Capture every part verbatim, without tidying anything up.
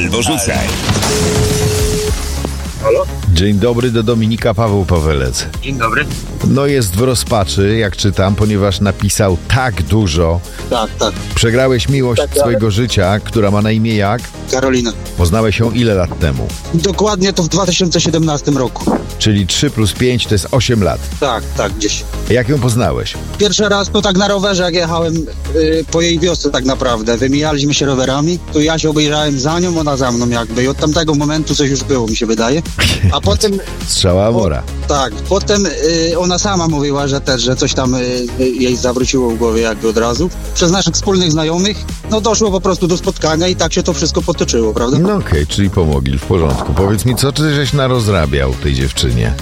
Albo rzucaj. Halo? Dzień dobry, do Dominika Paweł Pawelec. Dzień dobry. No jest w rozpaczy, jak czytam, ponieważ napisał tak dużo. Tak, tak. Przegrałeś miłość Tak, swojego życia, która ma na imię jak? Karolina. Poznałeś ją ile lat temu? Dokładnie to w dwa tysiące siedemnastym roku. Czyli trzy plus pięć to jest osiem lat. Tak, tak, gdzieś. Jak ją poznałeś? Pierwszy raz to tak na rowerze, jak jechałem yy, po jej wiosce tak naprawdę. Wymijaliśmy się rowerami, to ja się obejrzałem za nią, ona za mną jakby. I od tamtego momentu coś już było, mi się wydaje. A potem... Strzała Amora. Tak, potem yy, ona sama mówiła, że też, że coś tam yy, jej zawróciło w głowie jakby od razu. Przez naszych wspólnych znajomych, no doszło po prostu do spotkania i tak się to wszystko potoczyło, prawda? No okej, okay, czyli pomogli, w porządku. Powiedz mi, co ty żeś narozrabiał tej dziewczynie?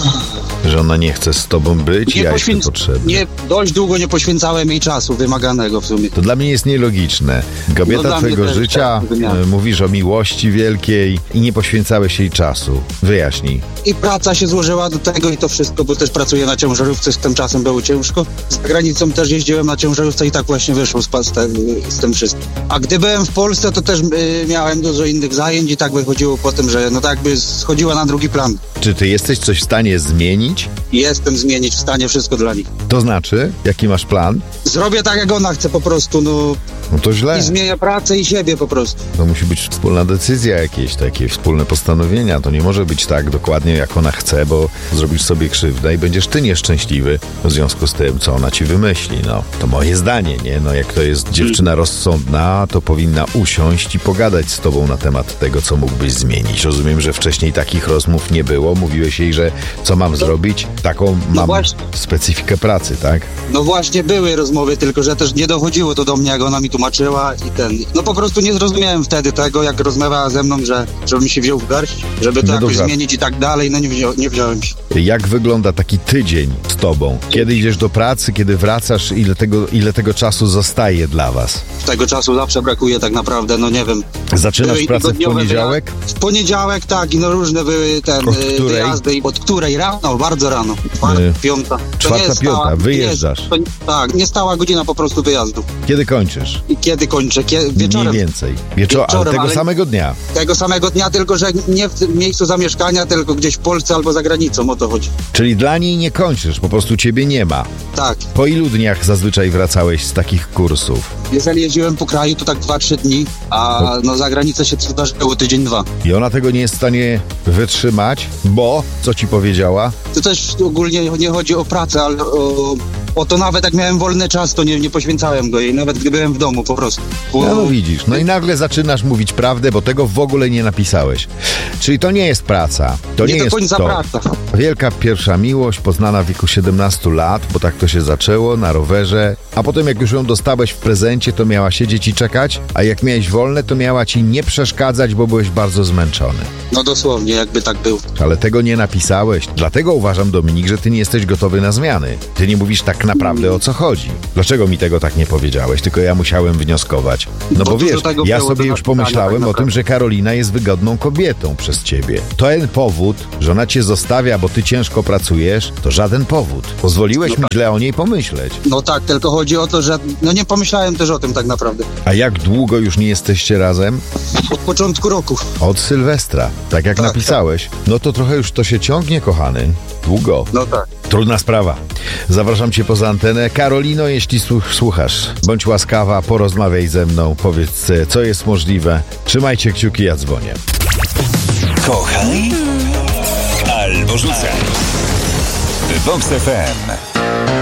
Że ona nie chce z tobą być i ja jestem potrzebny. Nie, dość długo nie poświęcałem jej czasu wymaganego w sumie. To dla mnie jest nielogiczne. Kobieta No, twojego życia, tak, mówisz o miłości wielkiej i nie poświęcałeś jej czasu. Wyjaśnij. I praca się złożyła do tego i to wszystko, bo też pracuję na ciężarówce, z tym czasem było ciężko. Za granicą też jeździłem na ciężarówce i tak właśnie wyszło z, z, z tym wszystkim. A gdy byłem w Polsce, to też y, miałem dużo innych zajęć i tak wychodziło po tym, że no tak by schodziła na drugi plan. Czy ty jesteś coś w stanie zmienić? Jestem zmienić w stanie wszystko dla nich. To znaczy, jaki masz plan? Zrobię tak, jak ona chce po prostu, no... No to źle. I zmienia pracę i siebie po prostu. To musi być wspólna decyzja jakieś, takie wspólne postanowienia. To nie może być tak dokładnie, jak ona chce, bo zrobisz sobie krzywdę i będziesz ty nieszczęśliwy w związku z tym, co ona ci wymyśli. No, to moje zdanie, nie? No, jak to jest dziewczyna rozsądna, to powinna usiąść i pogadać z tobą na temat tego, co mógłbyś zmienić. Rozumiem, że wcześniej takich rozmów nie było. Mówiłeś jej, że co mam zrobić? Taką mam no specyfikę pracy, tak? No właśnie były rozmowy, tylko że też nie dochodziło to do mnie, jak ona mi tłumaczyła i ten... No po prostu nie zrozumiałem wtedy tego, jak rozmawiała ze mną, że żebym się wziął w garść, żeby to no jakoś zmienić i tak dalej, no nie, wzią, nie wziąłem się. Jak wygląda taki tydzień z tobą? Kiedy idziesz do pracy, kiedy wracasz, ile tego, ile tego czasu zostaje dla was? Tego czasu zawsze brakuje tak naprawdę, no nie wiem. Zaczynasz pracę w poniedziałek? W poniedziałek, tak, i no różne były ten od której? wyjazdy. Od której? Rano, bardzo rano. Czwarta, yy, piąta. Czwarta, piąta, wyjeżdżasz. Nie, to nie stała godzina po prostu wyjazdu. Kiedy kończysz? I kiedy kończę? Kiedy, wieczorem. Mniej więcej. Wieczor- wieczorem, ale tego ale samego dnia. Tego samego dnia, tylko że nie w miejscu zamieszkania, tylko gdzieś w Polsce albo za granicą, o to chodzi. Czyli dla niej nie kończysz, po prostu ciebie nie ma. Tak. Po ilu dniach zazwyczaj wracałeś z takich kursów? Jeżeli jeździłem po kraju, to tak dwa trzy dni, a no za granicę się zdarzyło tydzień, dwa. I ona tego nie jest w stanie wytrzymać, bo co ci powiedziała? To też ogólnie nie chodzi o pracę, ale o, o to nawet jak miałem wolny czas, to nie, nie poświęcałem go jej, nawet gdy byłem w domu po prostu. Bo... No, no widzisz, no i nagle zaczynasz mówić prawdę, bo tego w ogóle nie napisałeś. Czyli to nie jest praca, to nie, nie jest końca to. praca. Wielka pierwsza miłość, poznana w wieku siedemnastu lat, bo tak to się zaczęło, na rowerze, a potem jak już ją dostałeś w prezencie, to miała siedzieć i czekać, a jak miałeś wolne, to miała ci nie przeszkadzać, bo byłeś bardzo zmęczony. No dosłownie, jakby tak był. Ale tego nie napisałeś. Dlatego uważam, Dominik, że ty nie jesteś gotowy na zmiany. Ty nie mówisz tak naprawdę, o co chodzi. Dlaczego mi tego tak nie powiedziałeś? Tylko ja musiałem wnioskować. No bo, bo wiesz, ja sobie już pomyślałem tak o tym, że Karolina jest wygodną kobietą przez ciebie. To ten powód, że ona cię zostawia, bo ty ciężko pracujesz, to żaden powód. Pozwoliłeś no mi tak. źle o niej pomyśleć. No tak, tylko chodzi o to, że no nie pomyślałem też o tym tak naprawdę. A jak długo już nie jesteście razem? Od początku roku. Od Sylwestra, tak jak tak, napisałeś. Tak. No to trochę już to się ciągnie, kochany. Długo. No tak. Trudna sprawa. Zapraszam cię poza antenę. Karolino, jeśli słuchasz, bądź łaskawa, porozmawiaj ze mną, powiedz, co jest możliwe. Trzymajcie kciuki, ja dzwonię. Kochaj albo rzucaj. Vox F M.